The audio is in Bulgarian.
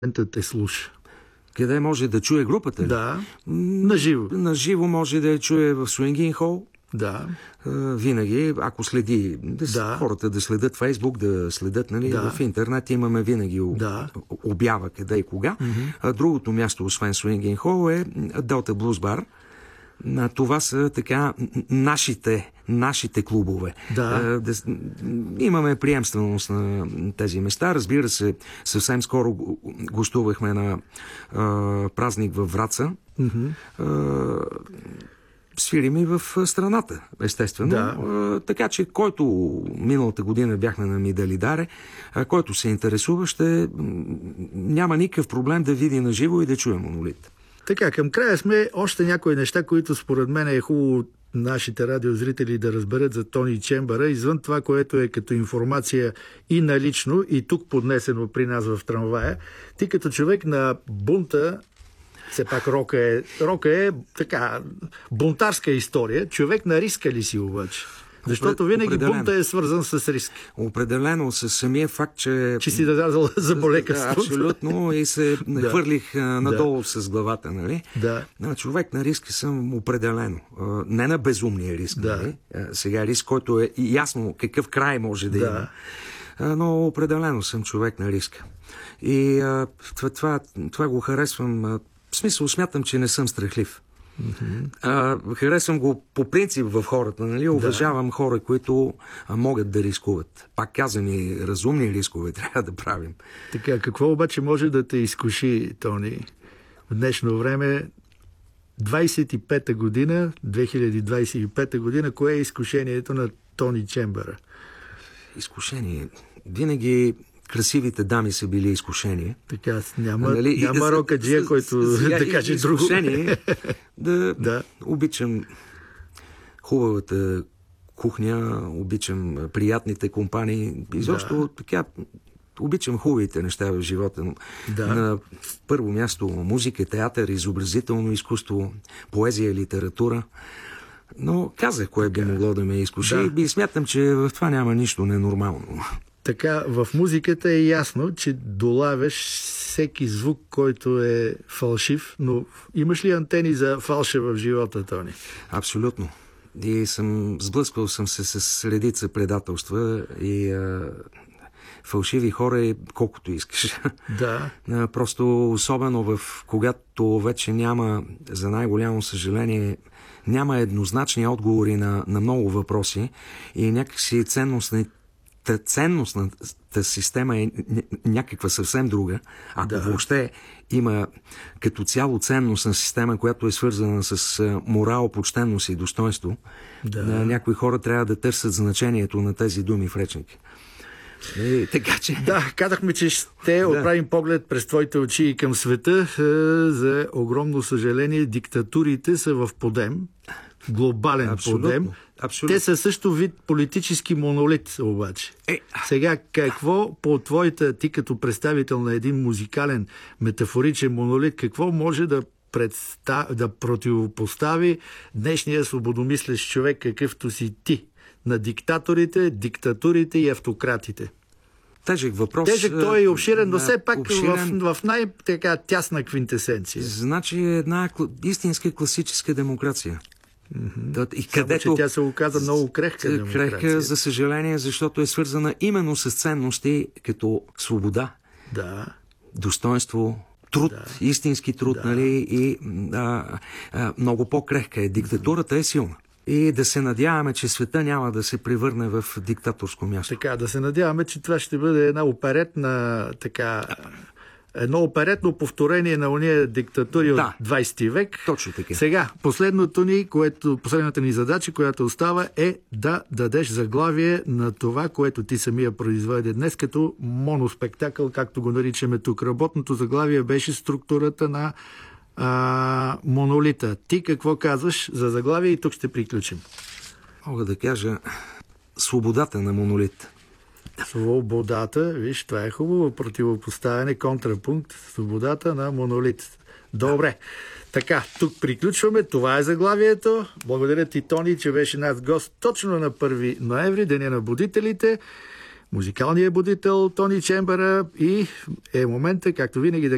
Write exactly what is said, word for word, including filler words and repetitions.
те слуша. Къде може да чуе групата ли? Да, наживо. Наживо може да я чуе в Swinging Hall. Да. Винаги, ако следи, да, да. хората да следят Фейсбук, да следят, нали, да. в интернет имаме винаги да. обява къде и кога. Mm-hmm. Другото място, освен Swinging Hall, е Delta Blues Bar. Това са така нашите, нашите клубове. Да. Да, имаме приемственост на тези места. Разбира се, съвсем скоро гостувахме на а, празник във Враца. Mm-hmm. А, свирим и в страната, естествено. Да. А, така че, който миналата година бяхме на Мидалидаре, а, който се интересува, ще няма никакъв проблем да види на живо и да чуе Монолит. Така, към края сме още някои неща, които според мен е хубаво нашите радиозрители да разберат за Тони Чембъра, извън това, което е като информация и налично, и тук поднесено при нас в трамвая. Ти като човек на бунта, все пак рока е, рока е така бунтарска история, човек на риска ли си обаче? Защото винаги бунта е свързан с риск. Определено, с самия факт, че... Че си дадал за болекавството. Да, абсолютно, и се нахвърлих да. надолу да. с главата, нали? Да. Човек на риск съм определено. Не на безумния риск, да. нали? Сега риск, който е ясно какъв край може да, да. има. Но определено съм човек на риск. И това, това, това го харесвам. В смисъл, смятам, че не съм страхлив. Mm-hmm. А, харесвам го по принцип в хората, нали? Уважавам да. хора, които а, могат да рискуват. Пак казвам, и разумни рискове трябва да правим. Така, какво обаче може да те изкуши, Тони? В днешно време, двайсет и пета година, две хиляди двайсет и пета година, кое е изкушението на Тони Чембъра? Изкушение? Винаги красивите дами са били изкушение. Така, няма, нали? няма да, рокаджия, който да каже друго. Изкушение да, да обичам хубавата кухня, обичам приятните компании. Изобщо да. така обичам хубавите неща в живота. Да. На първо място музика, театър, изобразително изкуство, поезия, литература. Но казах, кое така. би могло да ме изкуши да. и смятам, че в това няма нищо ненормално. Така, в музиката е ясно, че долавяш всеки звук, който е фалшив, но имаш ли антени за фалша в живота, Тони? Абсолютно. И съм сблъсквал съм се с редица предателства и а, фалшиви хора, колкото искаш. Да. А, просто особено в когато вече няма, за най-голямо съжаление, няма еднозначни отговори на, на много въпроси и някакси ценностни Та ценностната система е някаква съвсем друга. Ако да. въобще има като цяло ценностна система, която е свързана с морал, почтенност и достоинство, да. някои хора трябва да търсят значението на тези думи в речника. И, така че... Да, казахме, че ще да. отправим поглед през твоите очи и към света. За огромно съжаление, диктатурите са в подем. Глобален Абсолютно. подем. Абсолютно. Те са също вид политически монолит, обаче. Е. Сега, какво по твоята, ти като представител на един музикален, метафоричен монолит, какво може да, представ... да противопостави днешния свободомислещ човек, какъвто си ти, на диктаторите, диктатурите и автократите? Тежък въпрос. Тежък, той е обширен, но все пак обширен... в, в най-тясна квинтесенция. Значи една истинска класическа демокрация. Mm-hmm. И където Само, че тя се оказа много крехка демокрация. Крехка, за съжаление, защото е свързана именно с ценности като свобода, да. достоинство, труд, да. истински труд, да. нали, и а, а, много по-крехка е. Диктатурата е силна. И да се надяваме, че света няма да се превърне в диктаторско място. Така, да се надяваме, че това ще бъде една оперетна така... Едно оперетно повторение на ония диктатури да, от двайсети век. Точно така. Сега, последното ни, което, последната ни задача, която остава, е да дадеш заглавие на това, което ти самия произведе днес като моноспектакъл, както го наричаме тук. Работното заглавие беше структурата на а, монолита. Ти какво казваш за заглавие и тук ще приключим. Мога да кажа свободата на монолит. Свободата, виж, това е хубаво противопоставяне, контрапункт, свободата на монолит. Добре, така, тук приключваме, това е заглавието. Благодаря ти, Тони, че беше наш гост точно на първи ноември, Деня на будителите. Музикалният будител Тони Чембъра и е момента, както винаги да